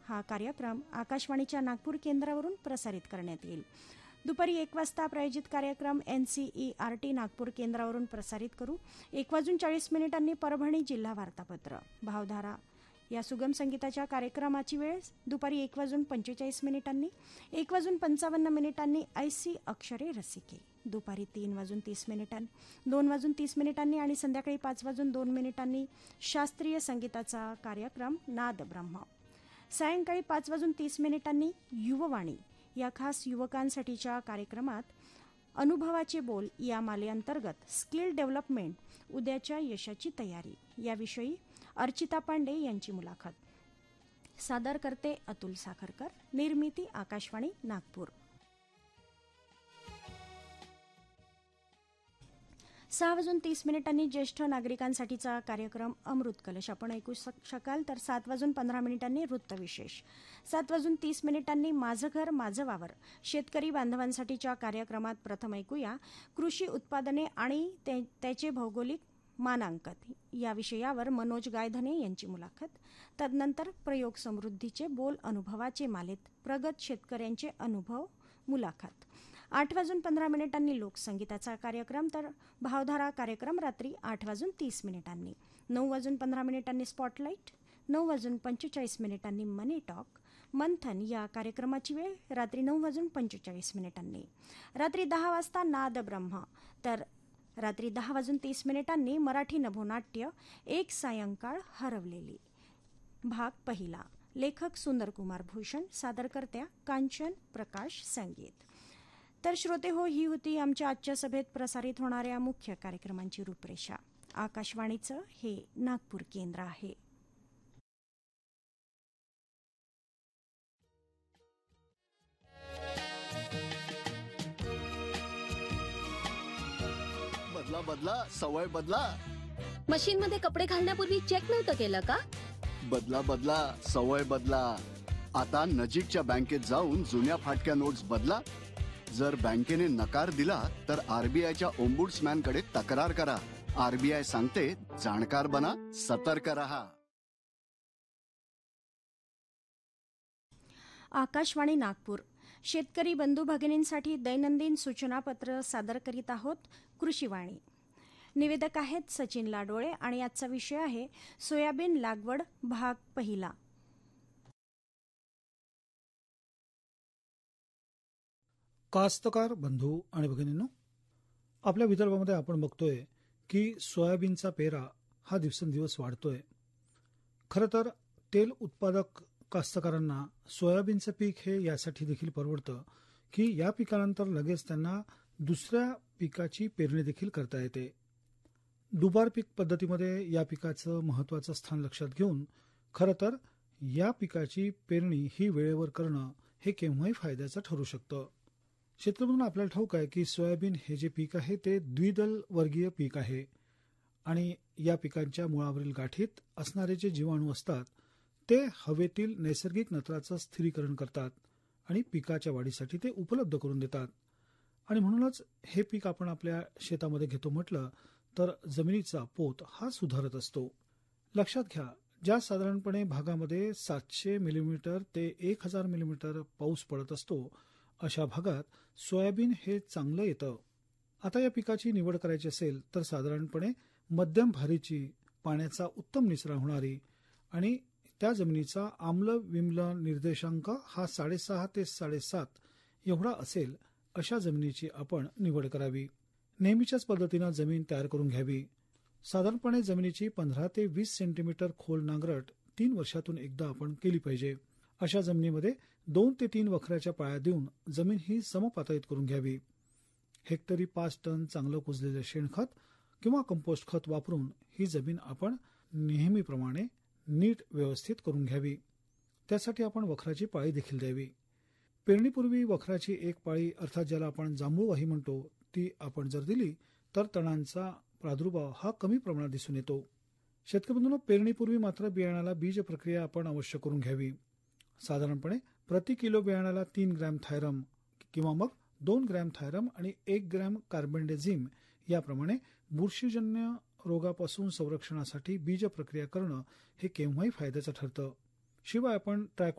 हा कार्यक्रम आकाशवाणीच्या नागपूर केंद्रावरून प्रसारित करण्यात येईल. दुपारी 1 वाजता प्रायोजित कार्यक्रम NCERT नागपूर केंद्रावरून प्रसारित करू. 1:40 परभणी जिल्हा वार्तापत्र. भावधारा या सुगम संगीताच्या कार्यक्रमाची वेळ दुपारी 1:45 1:55 ऐसी अक्षरे रसिके. दुपारी 3:30 2:30 आणि संध्याकाळी 5:02 शास्त्रीय संगीताचा कार्यक्रम नाद ब्रह्म. सायंकाळी 5:30 युववाणी या खास युवकांसाठीच्या कार्यक्रमात अनुभवाचे बोल या मालेअंतर्गत स्किल डेव्हलपमेंट उद्याच्या यशाची तयारी याविषयी अर्चिता पांडे यांची मुलाखत. सादर करते अतुल साखरकर. निर्मिती आकाशवाणी नागपूर. 6:30 ज्येष्ठ नागरिकांसाठीचा कार्यक्रम अमृत कलश आपण ऐकू शकाल. तर 7:15 वृत्तविशेष. 7:30 माझं घर माझं वावर शेतकरी बांधवांसाठीच्या कार्यक्रमात प्रथम ऐकूया कृषी उत्पादने आणि त्याचे भौगोलिक मानांकन या विषयावर मनोज गायधने यांची मुलाखत. तदनंतर प्रयोग समृद्धीचे बोल अनुभवाचे मालेत प्रगत शेतकऱ्यांचे अनुभव मुलाखत. 8:15 लोकसंगीताचा कार्यक्रम. तर भावधारा कार्यक्रम रात्री 8:30 9:15 स्पॉटलाईट. 9:45 मनी टॉक मंथन या कार्यक्रमाची वेळ रात्री 9:45. रात्री 10 वाजता नाद ब्रह्म. तर रात्री 10:30 मराठी नभोनाट्य एक सायंकाळ हरवलेली भाग पहिला. लेखक सुंदरकुमार भूषण. सादरकर्त्या कांचन प्रकाश. संगीत. तर श्रोते हो, ही होती आमच्या आजच्या सभेत प्रसारित होणाऱ्या मुख्य कार्यक्रमांची रूपरेषा. आकाशवाणीचं हे नागपूर केंद्र आहे. बदला बदला सवय बदला. मशीन मध्ये कपडे घालण्यापूर्वी चेक नव्हतं केलं का? बदला बदला सवय बदला. आता नजीकच्या बँकेत जाऊन जुन्या फाटक्या नोट्स बदला. जर बँकेने नकार दिला तर RBIच्या ओम्बुड्समॅन कडे तक्रार करा. RBI सांगते जाणकार बना, सतर्क रहा. आकाशवाणी नागपूर. शेतकरी बंधू भगिनींसाठी दैनंदिन सूचनापत्र सादर करीत आहोत. कृषीवाणी. निवेदक आहेत सचिन लाडोळे आणि आजचा विषय आहे सोयाबीन लागवड भाग पहिला. कास्तकार बंधू आणि भगिनींनो, आपल्या विदर्भामध्ये आपण बघतोय की सोयाबीनचा पेरा हा दिवसेंदिवस वाढतोय. खरं तर तेल उत्पादक कास्तकारांना सोयाबीनचं पीक हे यासाठी देखील परवडतं की या पिकानंतर लगेच त्यांना दुसऱ्या पिकाची पेरणी देखील करता येते. दुबार पीक पद्धतीमध्ये या पिकाचं महत्वाचं स्थान लक्षात घेऊन खरं तर या पिकाची पेरणी ही वेळेवर करणं हे केव्हाही फायद्याचं ठरू शकतं. शेतकरी म्हणून आपल्याला ठाऊक आहे की सोयाबीन हे जे पीक आहे ते द्विदल वर्गीय पीक आहे आणि या पिकांच्या मुळावरील गाठीत असणारे जे जीवाणू असतात ते हवेतील नैसर्गिक नत्राचं स्थिरीकरण करतात आणि पिकाच्या वाढीसाठी ते उपलब्ध करून देतात. आणि म्हणूनच हे पीक आपण आपल्या शेतामध्ये घेतो म्हटलं तर जमिनीचा पोत हा सुधारत असतो. लक्षात घ्या, ज्या साधारणपणे भागामध्ये 700 मिलीमीटर ते 1000 मिलीमीटर पाऊस पडत असतो अशा भागात सोयाबीन हे चांगलं येतं. आता या पिकाची निवड करायची असेल तर साधारणपणे मध्यम भारीची, पाण्याचा उत्तम निचरा होणारी आणि त्या जमिनीचा आम्ल विम्ल निर्देशांक हा 6.5 ते 7.5 एवढा असेल अशा जमिनीची आपण निवड करावी. नेहमीच्याच पद्धतीनं जमीन तयार करून घ्यावी. साधारणपणे जमिनीची 15 ते 20 सेंटीमीटर खोल नांगरट 3 वर्षातून एकदा आपण केली पाहिजे. अशा जमिनीमध्ये 2 ते 3 वखराच्या पाळ्या देऊन जमीन ही समपातळीत करून घ्यावी. हेक्टरी 5 टन चांगलं कुजलेलं शेणखत किंवा कंपोस्ट खत वापरून ही जमीन आपण नेहमीप्रमाणे नीट व्यवस्थित करून घ्यावी. त्यासाठी आपण वखराची पाळी देखील द्यावी. पेरणीपूर्वी वखराची एक पाळी अर्थात ज्याला आपण जांभूळवाही म्हणतो ती आपण जर दिली तर तणांचा प्रादुर्भाव हा कमी प्रमाणात दिसून येतो. शेतकरी बंधूंनो, पेरणीपूर्वी मात्र बियाणाला बीज प्रक्रिया आपण अवश्य करून घ्यावी. साधारणपणे प्रति किलो बियाणाला 3 ग्रॅम थायरम किंवा मग 2 ग्रॅम थायरम आणि 1 ग्रॅम कार्बेंडेझिम याप्रमाणे बुरशीजन्य रोगापासून संरक्षणासाठी बीज प्रक्रिया करणं हे केव्हाही फायद्याचं ठरतं. शिवाय आपण